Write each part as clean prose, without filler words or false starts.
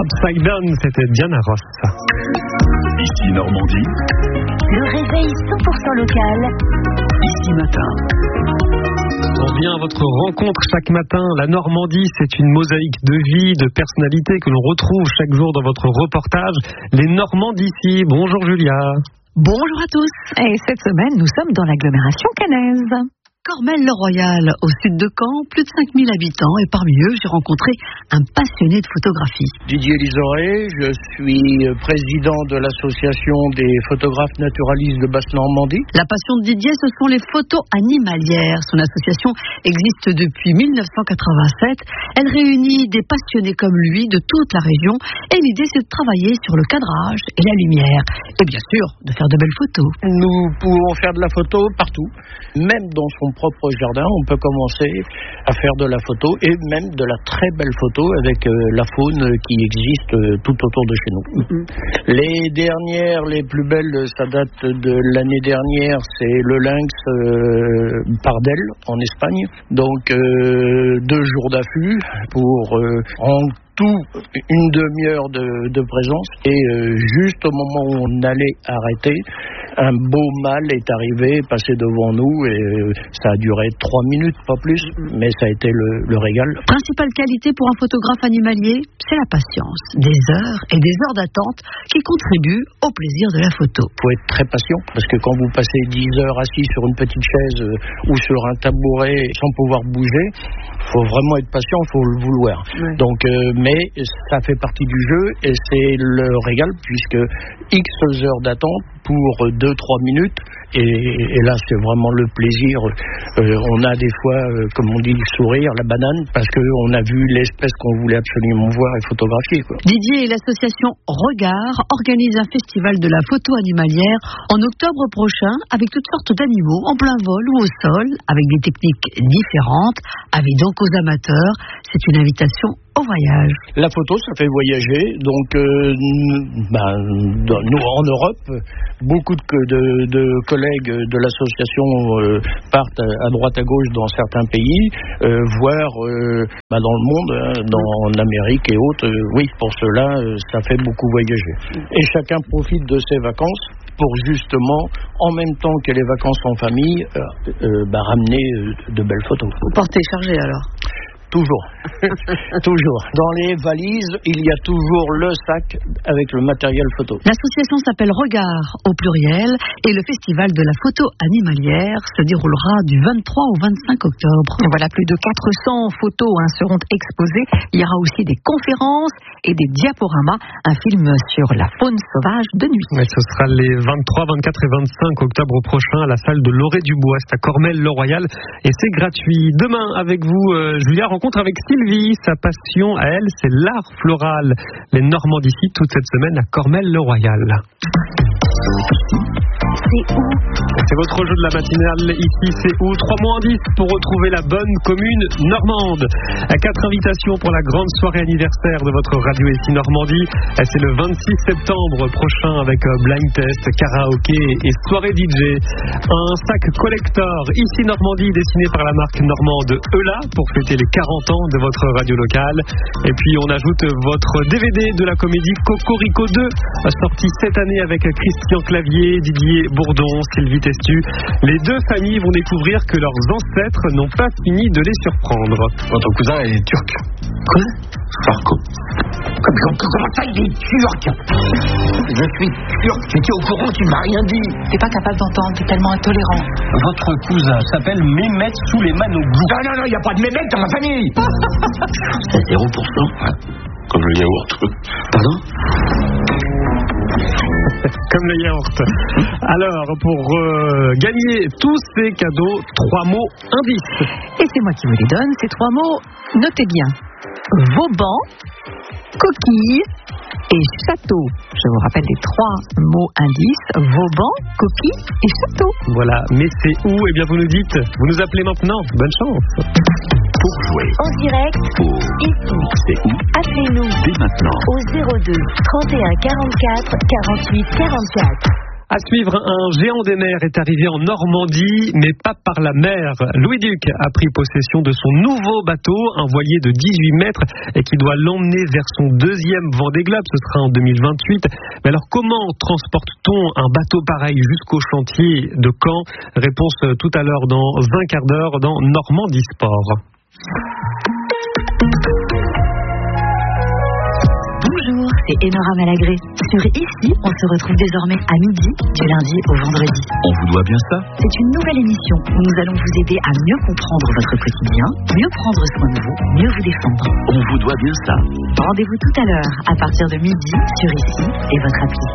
Upside Down, c'était Diana Ross. Ici Normandie. Le réveil 100% local. Ici Matin. On vient à votre rencontre chaque matin. La Normandie, c'est une mosaïque de vie, de personnalités que l'on retrouve chaque jour dans votre reportage. Les Normands d'ici. Bonjour Julia. Bonjour à tous. Et cette semaine, nous sommes dans l'agglomération caennaise. Cormelles-le-Royal, au sud de Caen, plus de 5000 habitants, et parmi eux, j'ai rencontré un passionné de photographie. Didier Lizoret, je suis président de l'association des photographes naturalistes de Basse-Normandie. La passion de Didier, ce sont les photos animalières. Son association existe depuis 1987. Elle réunit des passionnés comme lui de toute la région, et l'idée, c'est de travailler sur le cadrage et la lumière, et bien sûr, de faire de belles photos. Nous pouvons faire de la photo partout, même dans son propre jardin, on peut commencer à faire de la photo et même de la très belle photo avec la faune qui existe tout autour de chez nous. Les dernières, les plus belles, ça date de l'année dernière, c'est le lynx Pardel en Espagne. Donc 2 jours d'affût pour en tout une demi-heure de présence et juste au moment où on allait arrêter, un beau mâle est arrivé, passé devant nous et ça a duré 3 minutes, pas plus, mais ça a été le régal. Principale qualité pour un photographe animalier, c'est la patience. Des heures et des heures d'attente qui contribuent au plaisir de la photo. Il faut être très patient parce que quand vous passez 10 heures assis sur une petite chaise ou sur un tabouret sans pouvoir bouger, il faut vraiment être patient, il faut le vouloir. Ouais. Donc, mais ça fait partie du jeu et c'est le régal puisque X heures d'attente pour 2-3 minutes et là c'est vraiment le plaisir. On a des fois, comme on dit, le sourire, la banane, parce qu'on a vu l'espèce qu'on voulait absolument voir et photographier, quoi. Didier et l'association Regard organisent un festival de la photo animalière en octobre prochain avec toutes sortes d'animaux en plein vol ou au sol, avec des techniques différentes, avec donc aux amateurs. C'est une invitation au voyage. La photo, ça fait voyager. Donc, nous, en Europe, beaucoup de collègues de l'association partent à droite à gauche dans certains pays, voire dans le monde, en Amérique et autres. Oui, pour cela, ça fait beaucoup voyager. Et chacun profite de ses vacances pour justement, en même temps que les vacances en famille, ramener de belles photos. Vous portez chargé alors ? Toujours. Toujours. Dans les valises, il y a toujours le sac avec le matériel photo. L'association s'appelle Regard au pluriel et le festival de la photo animalière se déroulera du 23 au 25 octobre. Et voilà, plus de 400 photos seront exposées. Il y aura aussi des conférences et des diaporamas, un film sur la faune sauvage de nuit. Ouais, ce sera les 23, 24 et 25 octobre prochain à la salle de Loré-du-Bois, c'est à Cormelles-le-Royal et c'est gratuit. Demain, avec vous, Julia, rencontre avec Sylvie. Sa passion à elle, c'est l'art floral. Les Normands d'ici, toute cette semaine à Cormelles-le-Royal. C'est où ? C'est votre jeu de la matinale. Ici, c'est où ? 3 mots indices pour retrouver la bonne commune normande. 4 invitations pour la grande soirée anniversaire de votre radio ici Normandie. C'est le 26 septembre prochain avec blind test, karaoké et soirée DJ. Un sac collector ici Normandie dessiné par la marque normande Eula pour fêter les 40 ans de votre radio locale. Et puis on ajoute votre DVD de la comédie Cocorico 2, sorti cette année avec Christian Clavier, Didier Bourdon, Sylvie Testu. Les 2 familles vont découvrir que leurs ancêtres n'ont pas fini de les surprendre. Votre cousin est turc. Quoi ? Farco. Comment ça, il est turc ? Je suis turc. Tu étais au courant, tu m'as rien dit. T'es pas capable d'entendre, t'es tellement intolérant. Votre cousin s'appelle Mehmet Souleiman-Oglou. Non, il n'y a pas de Mehmet dans ma famille. C'est 0%. Comme le yaourt. Pardon ? Comme le yaourt. Alors, pour gagner tous ces cadeaux, 3 mots indices. Et c'est moi qui vous les donne, ces 3 mots. Notez bien. Vauban, coquille et château. Je vous rappelle les 3 mots indices. Vauban, coquille et château. Voilà, mais c'est où ? Eh bien, vous nous dites. Vous nous appelez maintenant. Bonne chance. Pour jouer En direct, ici. C'est où ? Appelez-nous Dès maintenant au 02 31 44 48 44. À suivre, un géant des mers est arrivé en Normandie, mais pas par la mer. Louis Duc a pris possession de son nouveau bateau, un voilier de 18 mètres, et qui doit l'emmener vers son deuxième Vendée Globe. Ce sera en 2028. Mais alors, comment transporte-t-on un bateau pareil jusqu'au chantier de Caen? Réponse tout à l'heure dans un quart d'heure dans Normandie Sport. Bonjour, c'est Enora Malagré. Sur Ici, on se retrouve désormais à midi, du lundi au vendredi. On vous doit bien ça? C'est une nouvelle émission où nous allons vous aider à mieux comprendre votre quotidien, mieux prendre soin de vous, mieux vous défendre. On vous doit bien ça. Rendez-vous tout à l'heure, à partir de midi, sur Ici et votre appli.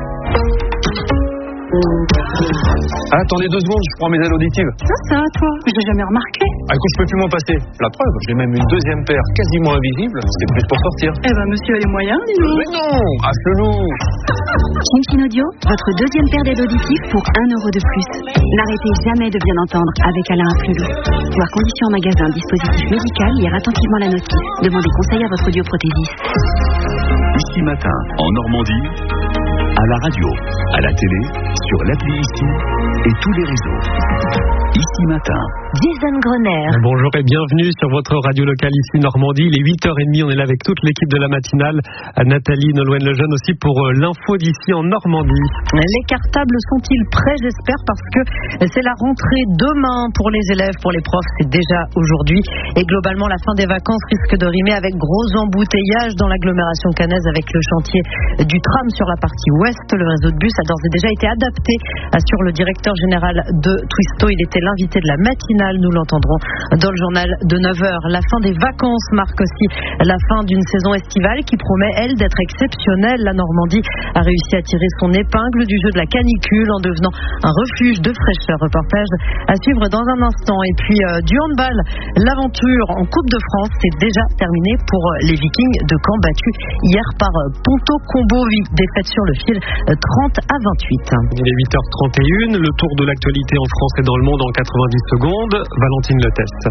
Attendez 2 secondes, je prends mes ailes auditives. Ça, toi, j'ai jamais remarqué. Écoute, je peux plus m'en passer. La preuve, j'ai même une deuxième paire quasiment invisible. C'est plus pour sortir. Eh ben, monsieur a les moyens, dis donc. Mais non, à chelou. Kinchin Audio, votre deuxième paire d'aides auditives pour 1 euro de plus. N'arrêtez jamais de bien entendre avec Alain Afflelou. Voir conditions en magasin, dispositif médical, lire attentivement la notice. Demandez conseil à votre audioprothésiste. Ici matin, en Normandie, à la radio, à la télé, sur l'appli Ici et tous les réseaux. Ici matin. Jason Groner. Bonjour et bienvenue sur votre radio locale Ici Normandie. Il est 8h30, on est là avec toute l'équipe de la matinale. Nathalie Nolwenn-Lejeune aussi pour l'info d'Ici en Normandie. Les cartables sont-ils prêts, j'espère, parce que c'est la rentrée demain pour les élèves, pour les profs, c'est déjà aujourd'hui. Et globalement, la fin des vacances risque de rimer avec gros embouteillages dans l'agglomération caennaise avec le chantier du tram sur la partie ouest. Le réseau de bus a d'ores et déjà été adapté, assure le directeur général de Twisto. Il était l'invité de la matinale, nous l'entendrons dans le journal de 9h. La fin des vacances marque aussi la fin d'une saison estivale qui promet, elle, d'être exceptionnelle. La Normandie a réussi à tirer son épingle du jeu de la canicule en devenant un refuge de fraîcheur. Reportage à suivre dans un instant. Et puis du handball, l'aventure en Coupe de France, c'est déjà terminé pour les Vikings de Caen, battus hier par Ponto Combovi. Défaite sur le fil 30-28. Il est 8h31, le tour de l'actualité en France et dans le monde en 90 secondes. Valentine Le Test.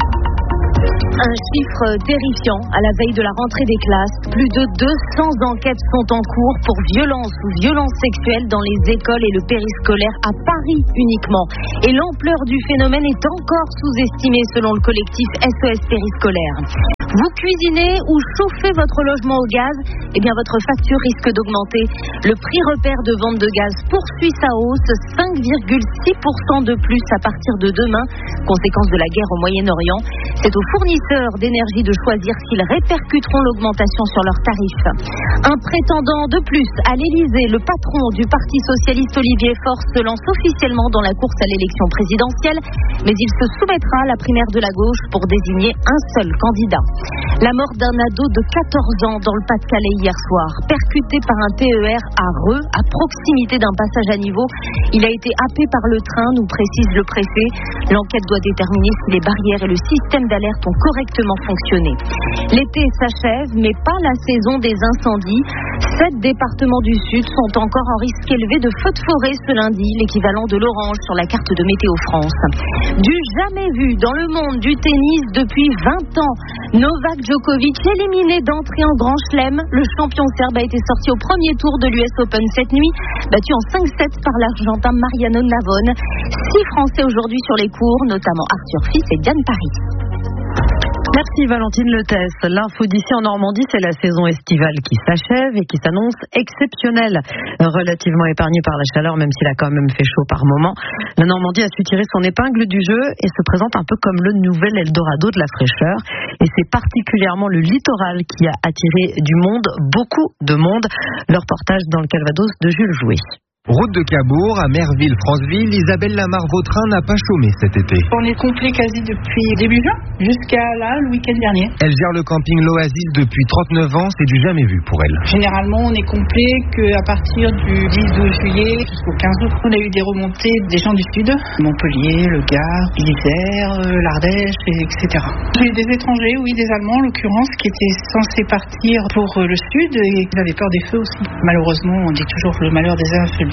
Un chiffre terrifiant à la veille de la rentrée des classes. Plus de 200 enquêtes sont en cours pour violences ou violences sexuelles dans les écoles et le périscolaire à Paris uniquement. Et l'ampleur du phénomène est encore sous-estimée selon le collectif SOS Périscolaire. Vous cuisinez ou chauffez votre logement au gaz, eh bien votre facture risque d'augmenter. Le prix repère de vente de gaz poursuit sa hausse, 5,6% de plus à partir de demain, conséquence de la guerre au Moyen-Orient. C'est aux fournisseurs d'énergie de choisir s'ils répercuteront l'augmentation sur leurs tarifs. Un prétendant de plus à l'Élysée, le patron du Parti socialiste Olivier Faure se lance officiellement dans la course à l'élection présidentielle, mais il se soumettra à la primaire de la gauche pour désigner un seul candidat. La mort d'un ado de 14 ans dans le Pas-de-Calais hier soir, percuté par un TER à Reux, à proximité d'un passage à niveau. Il a été happé par le train, nous précise le préfet. L'enquête doit déterminer si les barrières et le système d'alerte ont correctement fonctionné. L'été s'achève, mais pas la saison des incendies. 7 départements du Sud sont encore en risque élevé de feux de forêt ce lundi, l'équivalent de l'orange sur la carte de Météo France. Du jamais vu dans le monde du tennis depuis 20 ans. Novak Djokovic éliminé d'entrée en Grand Chelem. Le champion serbe a été sorti au premier tour de l'US Open cette nuit, battu en 5-7 par l'Argentin Mariano Navone. 6 Français aujourd'hui sur les cours, notamment Arthur Fils et Diane Paris. Merci Valentine Le Test. L'info d'Ici en Normandie, c'est la saison estivale qui s'achève et qui s'annonce exceptionnelle. Relativement épargnée par la chaleur, même s'il a quand même fait chaud par moment. La Normandie a su tirer son épingle du jeu et se présente un peu comme le nouvel Eldorado de la fraîcheur. Et c'est particulièrement le littoral qui a attiré du monde, beaucoup de monde. Le reportage dans le Calvados de Jules Jouet. Route de Cabourg, à Merville-Franceville, Isabelle Lamar-Vautrin n'a pas chômé cet été. On est complet quasi depuis début juin, jusqu'à là, le week-end dernier. Elle gère le camping L'Oasis depuis 39 ans, c'est du jamais vu pour elle. Généralement, on est complet qu'à partir du 10-12 juillet jusqu'au 15 août. On a eu des remontées des gens du Sud, Montpellier, le Gard, l'Isère, l'Ardèche, etc. J'ai des étrangers, oui, des Allemands en l'occurrence, qui étaient censés partir pour le Sud et ils avaient peur des feux aussi. Malheureusement, on dit toujours le malheur des uns fait le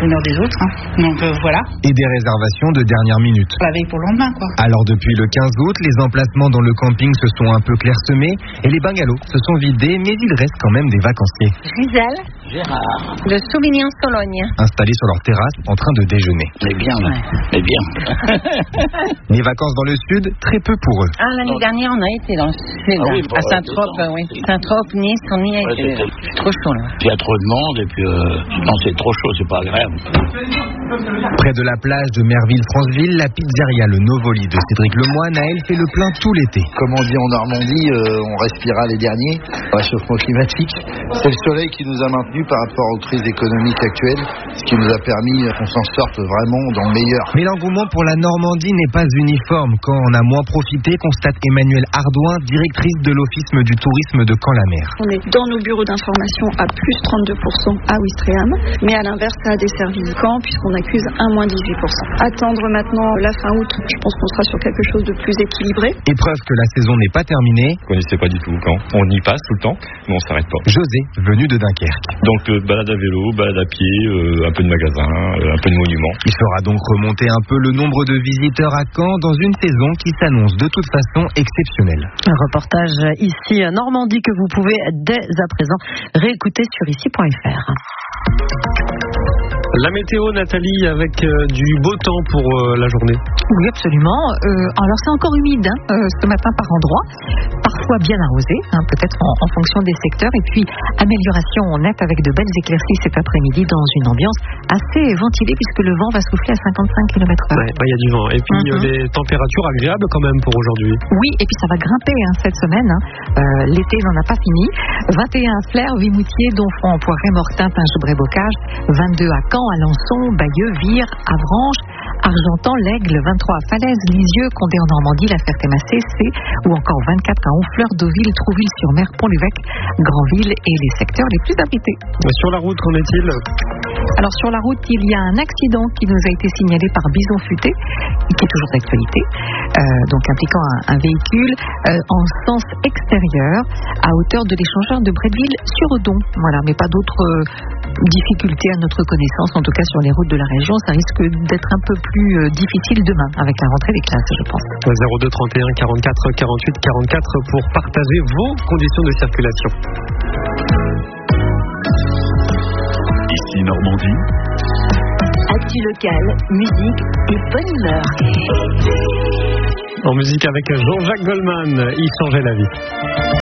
bonheur des autres. Donc voilà. Et des réservations de dernière minute. La veille pour le lendemain, quoi. Alors depuis le 15 août, les emplacements dans le camping se sont un peu clairsemés et les bungalows se sont vidés, mais il reste quand même des vacanciers. Gisèle, Gérard, de Souvigny-en-Sologne, installés sur leur terrasse en train de déjeuner. Mais bien, mais bien. Les vacances dans le sud, très peu pour eux. L'année dernière, on a été dans le sud, à Saint-Trope, Saint-Trope, Nice, on y a été. C'est trop chaud, là. Il y a trop de monde et puis, non, c'est trop chaud, c'est pas agréable. Près de la plage de Merville-Franceville, la pizzeria Le Novoli de Cédric Lemoine a elle fait le plein tout l'été. Comme on dit en Normandie, on respira les derniers. Réchauffement climatique, c'est le soleil qui nous a maintenus par rapport aux crises économiques actuelles, ce qui nous a permis qu'on s'en sorte vraiment dans le meilleur. Mais l'engouement pour la Normandie n'est pas uniforme. Quand on a moins profité, constate Emmanuelle Ardouin, directrice de l'Office du tourisme de Caen-la-Mer. On est dans nos bureaux d'information à plus 32% à Ouistreham, mais à l'inverse, ça a desservi Caen puisqu'on accuse un moins 18%. Attendre maintenant la fin août, je pense qu'on sera sur quelque chose de plus équilibré. Et preuve que la saison n'est pas terminée. On ne connaissait pas du tout Caen. On y passe tout le temps, mais on s'arrête pas. José, venu de Dunkerque. Donc balade à vélo, balade à pied, un peu de magasins, un peu de monuments. Il fera donc remonter un peu le nombre de visiteurs à Caen dans une saison qui s'annonce de toute façon exceptionnelle. Un reportage ici à Normandie que vous pouvez dès à présent réécouter sur ici.fr. La météo, Nathalie, avec du beau temps pour la journée. Oui, absolument. Alors c'est encore humide ce matin par endroits, parfois bien arrosé, peut-être en fonction des secteurs. Et puis amélioration nette avec de belles éclaircies cet après-midi dans une ambiance assez ventilée puisque le vent va souffler à 55 km/h. Ouais, il y a du vent. Et puis des températures agréables quand même pour aujourd'hui. Oui, et puis ça va grimper cette semaine. L'été n'en a pas fini. 21 à Flers, Vimoutier, Donfront, Poiré, Mortain, Tinge-Bray-Bocage, 22 à Caen, Alençon, Bayeux, Vire, Avranches, Argentan, l'Aigle, 23 à Falaise, Lisieux, Condé en Normandie, La Ferté-Massé, ou encore 24 à Honfleur, Deauville, Trouville-sur-Mer, Pont-l'Évêque, Granville et les secteurs les plus abrités. Sur la route, qu'en est-il ? Alors sur la route, il y a un accident qui nous a été signalé par Bison Futé, qui est toujours d'actualité, donc impliquant un véhicule en sens extérieur à hauteur de l'échangeur de Bretteville-sur-Odon. Voilà, mais pas d'autres difficultés à notre connaissance, en tout cas sur les routes de la région. Ça risque d'être un peu plus difficile demain avec la rentrée des classes, je pense. 02 31 44 48 44 pour partager vos conditions de circulation. Ici Normandie. Actu locale, musique et bonne humeur. En musique avec Jean-Jacques Goldman, il changeait la vie.